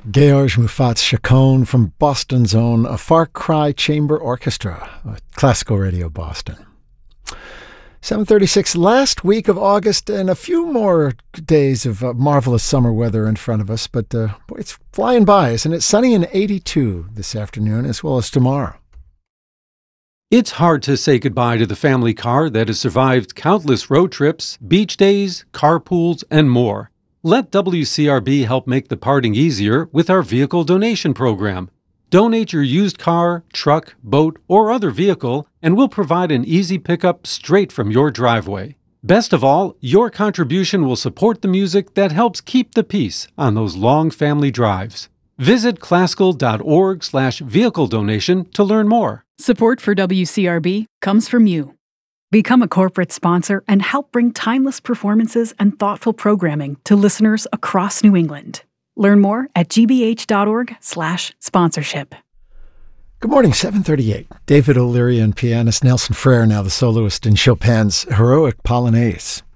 George Mufat Chacon from Boston's own A Far Cry Chamber Orchestra, Classical Radio Boston. 7:36, last week of August, and a few more days of marvelous summer weather in front of us, but boy, it's flying by, isn't it? Sunny and 82 this afternoon as well as tomorrow. It's hard to say goodbye to the family car that has survived countless road trips, beach days, carpools, and more. Let WCRB help make the parting easier with our vehicle donation program. Donate your used car, truck, boat, or other vehicle, and we'll provide an easy pickup straight from your driveway. Best of all, your contribution will support the music that helps keep the peace on those long family drives. Visit classical.org/vehicle donation to learn more. Support for WCRB comes from you. Become a corporate sponsor and help bring timeless performances and thoughtful programming to listeners across New England. Learn more at gbh.org/sponsorship. Good morning, 7:38. David O'Leary and pianist Nelson Frere, now the soloist in Chopin's Heroic Polonaise.